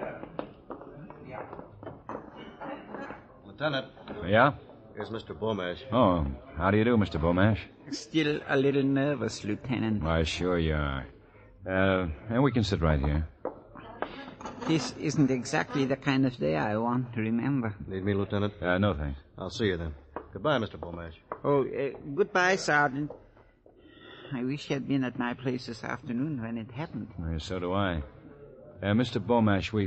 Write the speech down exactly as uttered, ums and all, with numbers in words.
Lieutenant. Yeah? Here's Mister Beaumash. Oh, how do you do, Mister Beaumash? Still a little nervous, Lieutenant. Why, sure you are. Uh, and we can sit right here. This isn't exactly the kind of day I want to remember. Need me, Lieutenant? Uh, no, thanks. I'll see you then. Goodbye, Mister Beaumash. Oh, uh, goodbye, Sergeant. I wish you had been at my place this afternoon when it happened. Uh, so do I. Uh, Mister Beaumash, we